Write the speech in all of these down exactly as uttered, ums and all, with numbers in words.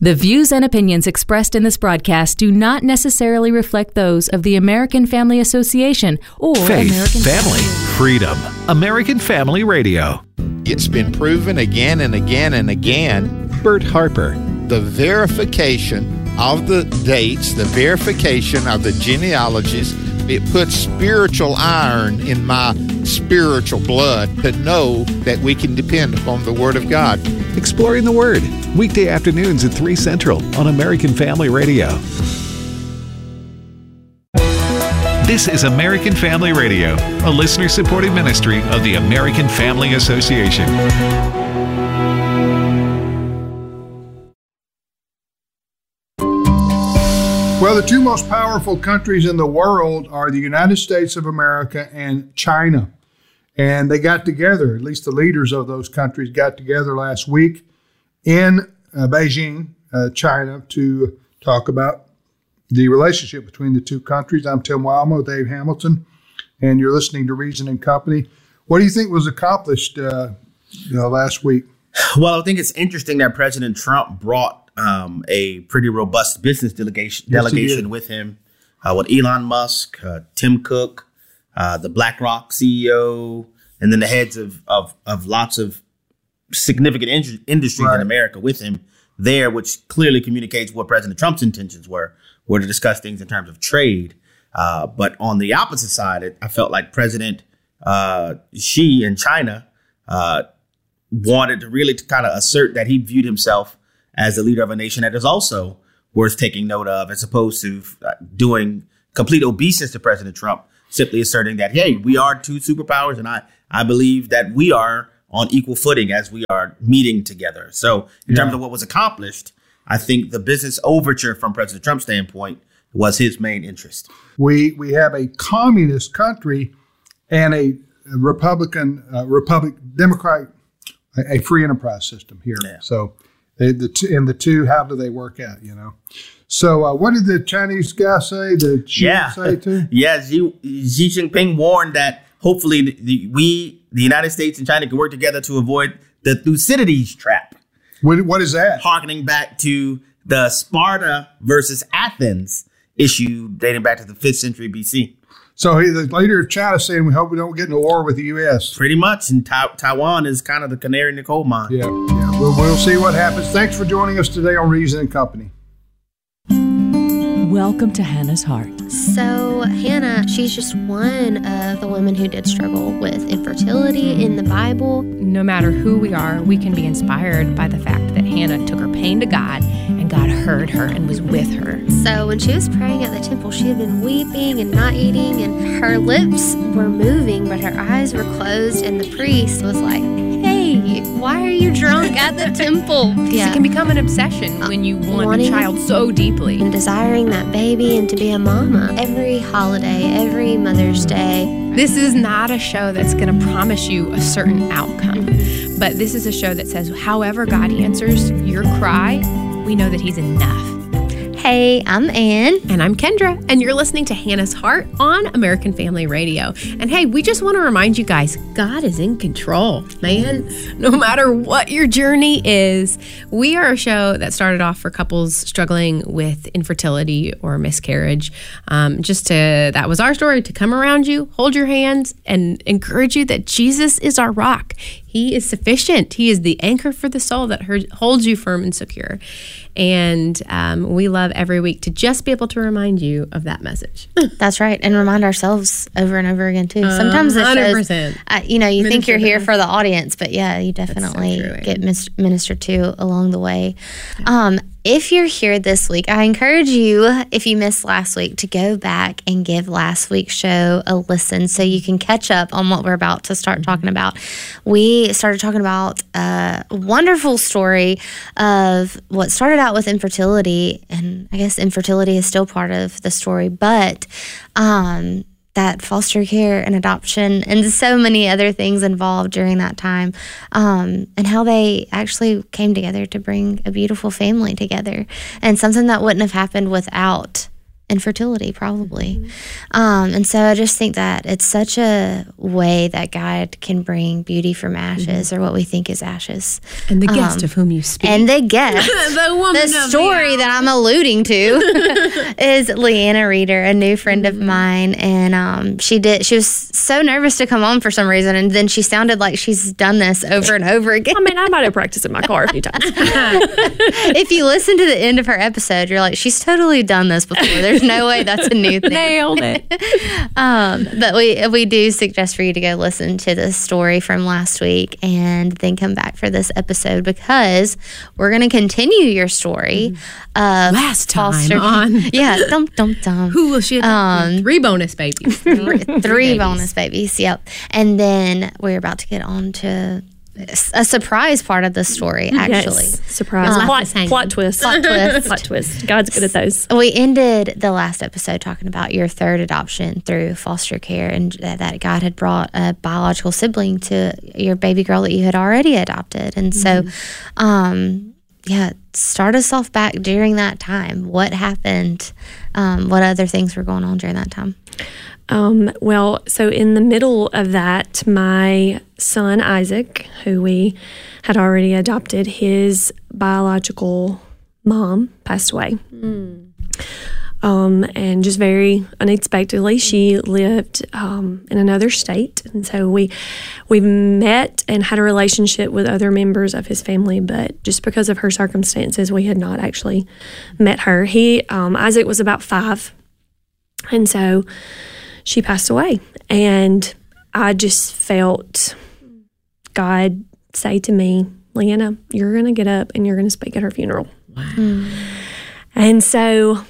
The views and opinions expressed in this broadcast do not necessarily reflect those of the American Family Association or Faith, American family, freedom. American Family Radio. It's been proven again and again and again. Bert Harper. The verification of the dates, the verification of the genealogies, it puts spiritual iron in my spiritual blood to know that we can depend upon the Word of God. Exploring the Word. Weekday afternoons at three Central on American Family Radio. This is American Family Radio, a listener-supported ministry of the American Family Association. Well, the two most powerful countries in the world are the United States of America and China. And they got together, at least the leaders of those countries got together last week in uh, Beijing, uh, China, to talk about the relationship between the two countries. I'm Tim Wilmo, Dave Hamilton, and you're listening to Reason and Company. What do you think was accomplished uh, you know, last week? Well, I think it's interesting that President Trump brought um, a pretty robust business delegation, Yes, delegation with him, uh, with Elon Musk, uh, Tim Cook, uh, the BlackRock C E O, and then the heads of of, of lots of significant in- industries right. in America with him there, which clearly communicates what President Trump's intentions were, were to discuss things in terms of trade. Uh, but on the opposite side, it, I felt like President uh, Xi in China uh, wanted to really to kind of assert that he viewed himself as the leader of a nation that is also worth taking note of, as opposed to doing complete obeisance to President Trump, simply asserting that, hey, we are two superpowers, and I, I believe that we are on equal footing as we are meeting together. So in yeah. terms of what was accomplished, I think the business overture from President Trump's standpoint was his main interest. We we have a communist country and a Republican, uh, Republic, Democratic, a, a free enterprise system here. Yeah. So they, the two, and the two, how do they work out, you know? So uh, what did the Chinese guy say? Did Xi yeah. say too? Yeah, Xi, Xi Jinping warned that hopefully the, the, we, the United States and China, can work together to avoid the Thucydides trap. What, what is that? Harkening back to the Sparta versus Athens issue dating back to the fifth century B C. So he, the leader of China saying, we hope we don't get into war with the U S. Pretty much. And ta- Taiwan is kind of the canary in the coal mine. Yeah, yeah. We'll, we'll see what happens. Thanks for joining us today on Reason and Company. Welcome to Hannah's Heart. So Hannah, she's just one of the women who did struggle with infertility in the Bible. No matter who we are, we can be inspired by the fact that Hannah took her pain to God, and God heard her and was with her. So when she was praying at the temple, she had been weeping and not eating, and her lips were moving, but her eyes were closed, and the priest was like, hey, why are you drunk at the temple? Yeah. It can become an obsession when you want Wanting a child so deeply. And desiring that baby and to be a mama. Every holiday, every Mother's Day. This is not a show that's going to promise you a certain outcome. But this is a show that says, however God answers your cry, we know that He's enough. Hey, I'm Ann. And I'm Kendra. And you're listening to Hannah's Heart on American Family Radio. And hey, we just want to remind you guys, God is in control, man. No matter what your journey is, we are a show that started off for couples struggling with infertility or miscarriage. Um, just to, that was our story, to come around you, hold your hands, and encourage you that Jesus is our rock. He is sufficient. He is the anchor for the soul that holds you firm and secure. And um, we love every week to just be able to remind you of that message. That's right. And remind ourselves over and over again, too. Sometimes uh, it shows, uh, you know, you think you're here for the audience, but yeah, you definitely so true, get mis- ministered to along the way. Um, If you're here this week, I encourage you, if you missed last week, to go back and give last week's show a listen so you can catch up on what we're about to start talking about. We started talking about a wonderful story of what started out with infertility, and I guess infertility is still part of the story, but um, that foster care and adoption and so many other things involved during that time, um, and how they actually came together to bring a beautiful family together, and something that wouldn't have happened without infertility, probably. Mm-hmm. Um, and so I just think that it's such a way that God can bring beauty from ashes, mm-hmm. or what we think is ashes. And the guest um, of whom you speak. And the guest. the woman the of story the that I'm alluding to is Leanna Reeder, a new friend mm-hmm. of mine. And um, she did. She was so nervous to come on for some reason. And then she sounded like she's done this over and over again. I mean, I might have practiced in my car a few times. If you listen to the end of her episode, you're like, she's totally done this before. There's no way that's a new thing. Nailed it. um, but we we do suggest for you to go listen to the story from last week and then come back for this episode, because we're going to continue your story mm-hmm. of last time foster on. Yeah, dum dum dum. Who will she adopt? Um, three bonus babies. Three, three, three bonus babies. Yep. And then we're about to get on to a surprise part of the story, actually. Yes, surprise. Um, plot, plot twist. Plot twist. Plot twist. God's good at those. We ended the last episode talking about your third adoption through foster care, and that God had brought a biological sibling to your baby girl that you had already adopted. And so, mm-hmm. um, yeah, start us off back during that time. What happened? Um, what other things were going on during that time? Um, well, so in the middle of that, my son Isaac, who we had already adopted, his biological mom passed away. Mm. Um, and just very unexpectedly, she lived um, in another state. And so we we met and had a relationship with other members of his family, but just because of her circumstances, we had not actually met her. He um, Isaac was about five, and so she passed away, and I just felt God say to me, Leanna, you're going to get up and you're going to speak at her funeral. Wow. Mm. And so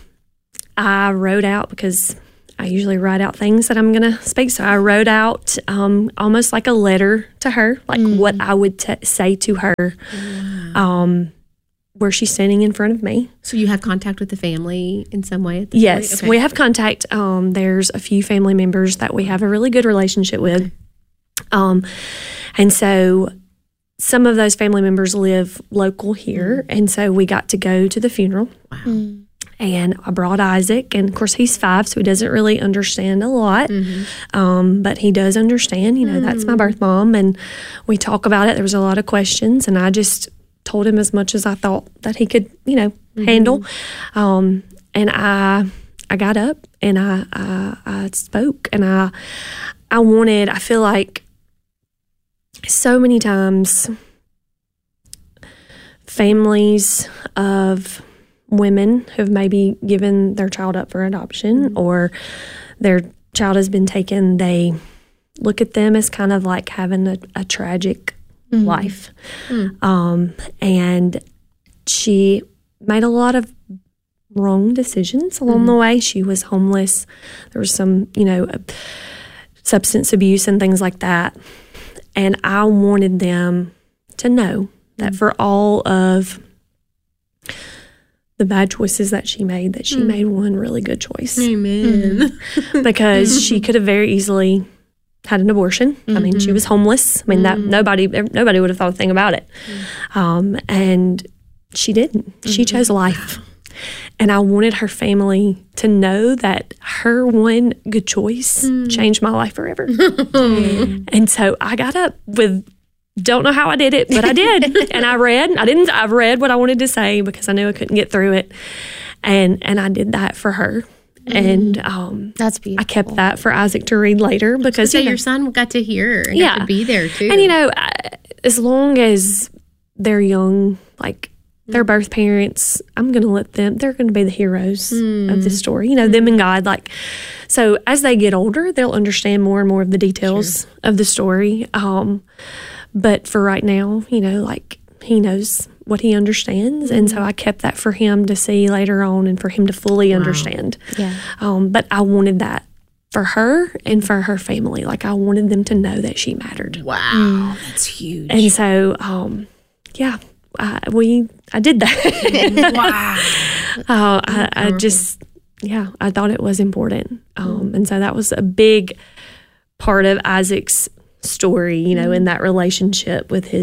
I wrote out, because I usually write out things that I'm going to speak. So I wrote out um, almost like a letter to her, like mm. what I would t- say to her. Wow. Um, where she's standing in front of me. So you have contact with the family in some way at this Yes, point? Okay. we have contact. Um, there's a few family members that we have a really good relationship with. Okay. Um, and so some of those family members live local here, mm. and so we got to go to the funeral. Wow. Mm. And I brought Isaac, and of course he's five, so he doesn't really understand a lot, mm-hmm. um, but he does understand, you know, mm. that's my birth mom, and we talk about it. There was a lot of questions, and I just told him as much as I thought that he could, you know, mm-hmm. handle. Um, and I I got up and I, I I spoke, and I I wanted, I feel like so many times families of women who've maybe given their child up for adoption, mm-hmm. or their child has been taken, they look at them as kind of like having a, a tragic Mm-hmm. life. Mm. Um, and she made a lot of wrong decisions along mm-hmm. the way. She was homeless. There was some, you know, uh, substance abuse and things like that. And I wanted them to know that mm-hmm. for all of the bad choices that she made, that she mm. made one really good choice. Amen. Mm. Because she could have very easily had an abortion. Mm-hmm. I mean, she was homeless. I mean, mm-hmm. that nobody nobody would have thought a thing about it. Mm-hmm. Um, and she didn't. Mm-hmm. She chose life. And I wanted her family to know that her one good choice mm. changed my life forever. mm. And so I got up with, don't know how I did it, but I did. And I read. I didn't. I read what I wanted to say because I knew I couldn't get through it. And and I did that for her. And um, that's beautiful. I kept that for Isaac to read later because so you know, your son got to hear and yeah. got to be there too. And you know, as long as they're young, like their birth parents, I'm going to let them. They're going to be the heroes mm. of this story. You know, mm. them and God. Like, so as they get older, they'll understand more and more of the details sure. of the story. Um, but for right now, you know, like he knows what he understands, and so I kept that for him to see later on and for him to fully wow. understand. Yeah. Um, but I wanted that for her and for her family. Like I wanted them to know that she mattered. Wow, mm. that's huge. And so, um, yeah, I, we I did that. wow. uh, I, I just yeah, I thought it was important, um, mm. and so that was a big part of Isaac's story. You know, mm. in that relationship with his.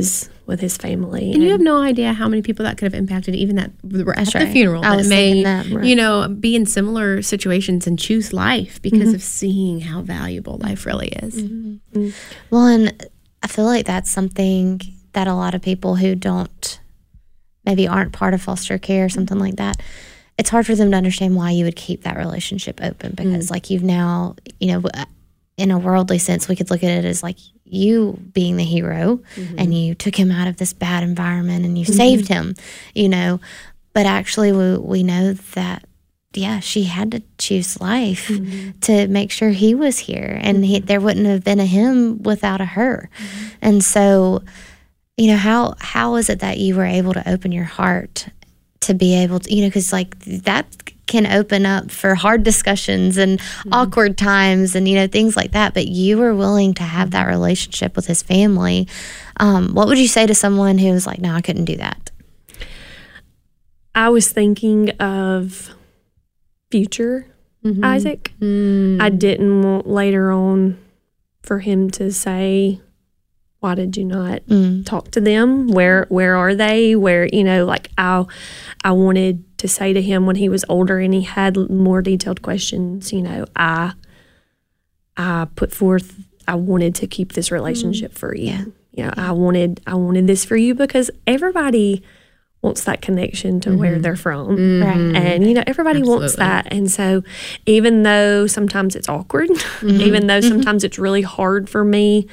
with his family. And you have no idea how many people that could have impacted, even that were at That's the right. funeral, I that was may, thinking that, right. you know, be in similar situations and choose life because of seeing how valuable life really is. Well, and I feel like that's something that a lot of people who don't, maybe aren't part of foster care or something like that, it's hard for them to understand why you would keep that relationship open because, like, you've now, you know, in a worldly sense, we could look at it as like you being the hero and you took him out of this bad environment and you saved him, you know. But actually, we, we know that, yeah, she had to choose life to make sure he was here. And he, there wouldn't have been a him without a her. And so, you know, how how is it that you were able to open your heart to be able to, you know, because like that can open up for hard discussions and mm-hmm. awkward times and, you know, things like that. But you were willing to have that relationship with his family. Um, what would you say to someone who was like, no, I couldn't do that? I was thinking of future mm-hmm. Isaac. Mm. I didn't want later on for him to say, why did you not mm. talk to them? Where where are they? Where, you know, like I, I wanted to say to him when he was older and he had more detailed questions, you know, I I put forth, I wanted to keep this relationship mm. for you. Yeah. You know, I wanted I wanted this for you because everybody wants that connection to mm-hmm. where they're from. Mm-hmm. And, you know, everybody Absolutely. wants that. And so even though sometimes it's awkward, mm-hmm. even though sometimes mm-hmm. it's really hard for me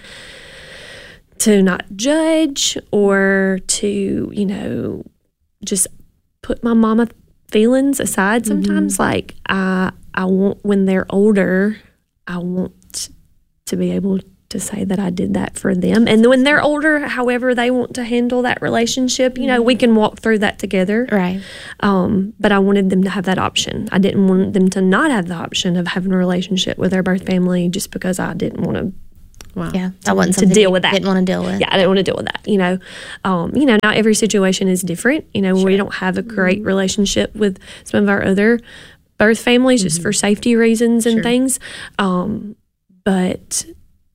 to not judge or to, you know, just put my mama feelings aside sometimes. Mm-hmm. Like, I, I want, when they're older, I want to be able to say that I did that for them. And when they're older, however they want to handle that relationship, you know, we can walk through that together. Right. Um, but I wanted them to have that option. I didn't want them to not have the option of having a relationship with their birth family just because I didn't want to Wow. Yeah, that wasn't something to deal with that. Didn't want to deal with. Yeah, I didn't want to deal with that. You know, um, you know. Now every situation is different. You know, sure. we don't have a great mm-hmm. relationship with some of our other birth families mm-hmm. just for safety reasons and sure. things. Um, but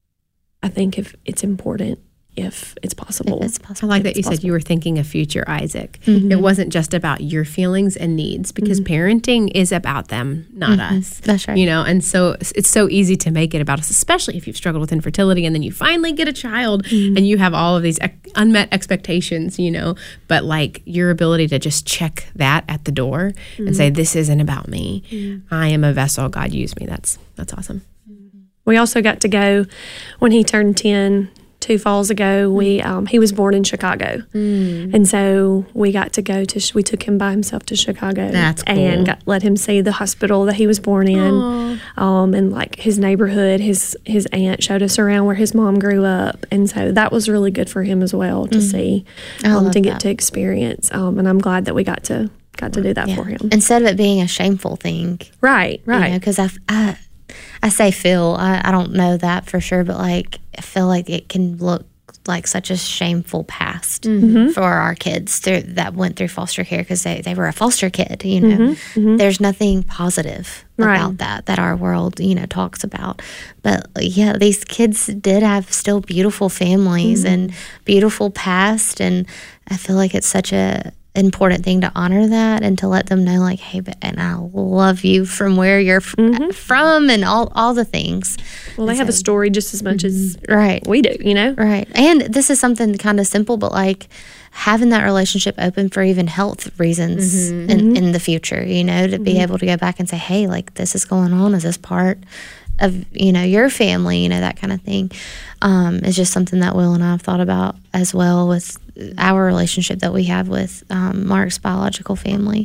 I think if it's important, if it's possible, if it's possible. I like that you possible. said you were thinking of future Isaac. Mm-hmm. It wasn't just about your feelings and needs because mm-hmm. parenting is about them, not mm-hmm. us. That's right. You know, and so it's so easy to make it about us, especially if you've struggled with infertility and then you finally get a child mm-hmm. and you have all of these ec- unmet expectations, you know, but like your ability to just check that at the door mm-hmm. and say, this isn't about me. Mm-hmm. I am a vessel. God used me. That's, that's awesome. We also got to go when he turned ten. Two falls ago, we um, he was born in Chicago, mm. and so we got to go to. We took him by himself to Chicago. That's cool. And got, let him see the hospital that he was born in, um, and like his neighborhood. His his aunt showed us around where his mom grew up, and so that was really good for him as well to mm. see, um, to get that. to experience. Um, and I'm glad that we got to got to do that yeah. for him instead of it being a shameful thing. Right, right. Because you know, I. I say feel, I, I don't know that for sure, but like I feel like it can look like such a shameful past mm-hmm. for our kids through, that went through foster care because they, they were a foster kid, you know. Mm-hmm. Mm-hmm. There's nothing positive right. about that that our world, you know, talks about. But yeah, these kids did have still beautiful families mm-hmm. and beautiful past, and I feel like it's such a important thing to honor that and to let them know like, hey, but and I love you from where you're f- mm-hmm. from and all all the things. Well, they and have so, a story just as much mm-hmm. as right. we do, you know? Right. And this is something kind of simple, but like having that relationship open for even health reasons mm-hmm. in, mm-hmm. in the future, you know, to mm-hmm. be able to go back and say, hey, like this is going on. Is this part of, you know, your family, you know, that kind of thing. Um, is just something that Will and I have thought about as well with our relationship that we have with um, Mark's biological family.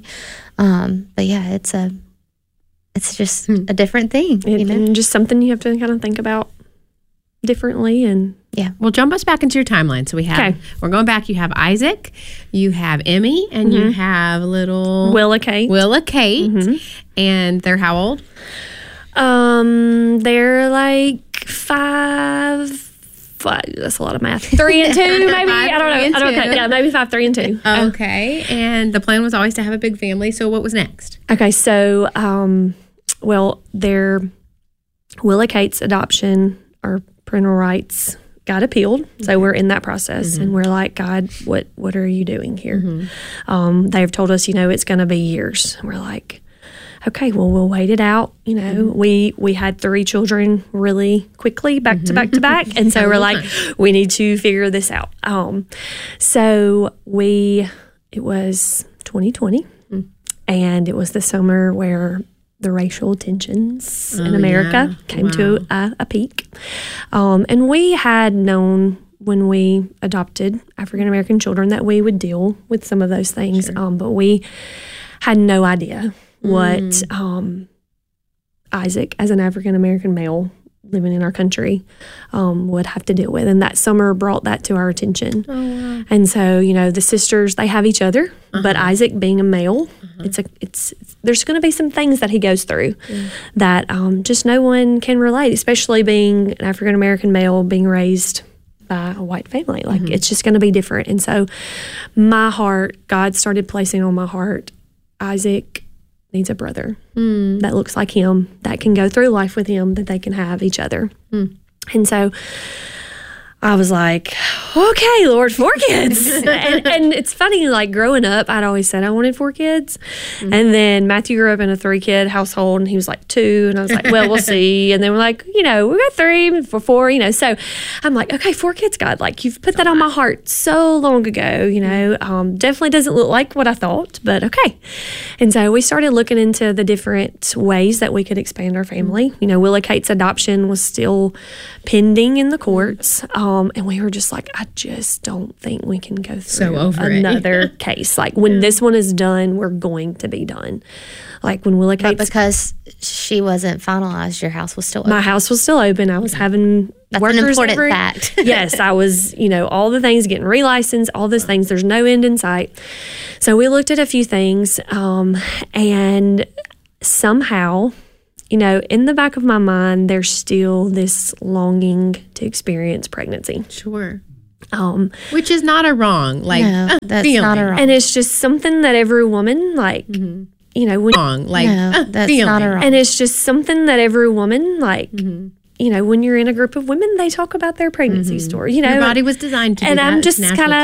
Um, but yeah, it's a, it's just hmm. a different thing, it, you know, and just something you have to kind of think about differently. And yeah, well, jump us back into your timeline. So we have, okay. we're going back. You have Isaac, you have Emmy, and mm-hmm. you have little Willa Kate. Willa Kate, mm-hmm. and they're how old? Um, they're like five. Five, that's a lot of math. Three and two, maybe. Five, I don't know. I don't know. Yeah, maybe five, three, and two. Okay. And the plan was always to have a big family. So what was next? Okay. So, um, well, their Willa Kate's adoption or parental rights got appealed. Okay. So we're in that process, mm-hmm. and we're like, God, what what are you doing here? Mm-hmm. Um, they've told us, you know, it's going to be years. And we're like, okay, well, we'll wait it out. You know, mm-hmm. we we had three children really quickly, back mm-hmm. to back to back, and so we're like, we need to figure this out. Um, so we it was twenty twenty, mm-hmm. and it was the summer where the racial tensions oh, in America yeah. came wow. to a, a peak. Um, and we had known when we adopted African-American children that we would deal with some of those things, sure. um, but we had no idea what mm. um, Isaac, as an African-American male living in our country, um, would have to deal with. And that summer brought that to our attention. Oh, wow. And so, you know, the sisters, they have each other, uh-huh. but Isaac being a male, uh-huh. it's a, it's, it's there's going to be some things that he goes through yeah. that um, just no one can relate, especially being an African-American male being raised by a white family. Like, mm-hmm. it's just going to be different. And so my heart, God started placing on my heart, Isaac needs a brother mm. that looks like him, that can go through life with him, that they can have each other. Mm. And so I was like, okay, Lord, four kids. and, and it's funny, like growing up, I'd always said I wanted four kids. Mm-hmm. And then Matthew grew up in a three-kid household, and he was like two. And I was like, well, we'll see. And then we're like, you know, we got three for four, you know. So I'm like, okay, four kids, God. Like, you've put that on my heart so long ago, you know. Um, definitely doesn't look like what I thought, but okay. And so we started looking into the different ways that we could expand our family. You know, Willa Kate's adoption was still pending in the courts. Um, Um, and we were just like, I just don't think we can go through so over another case. Like, when yeah. this one is done, we're going to be done. Like, when Willa Kate, but because she wasn't finalized, your house was still open. My house was still open. I was having That's workers an important every, fact. Yes, I was, you know, all the things, getting relicensed, all those things. There's no end in sight. So we looked at a few things, um, and somehow, you know, in the back of my mind, there's still this longing to experience pregnancy. Sure. Um, Which is not a wrong, like, no, uh, that's feeling. not a wrong. And it's just something that every woman, like, mm-hmm. you know, when, wrong, like, no, uh, that's feeling. not a wrong. And it's just something that every woman, like, mm-hmm. you know, when you're in a group of women, they talk about their pregnancy mm-hmm. story. You know, your body was designed to. And do I'm that. just kind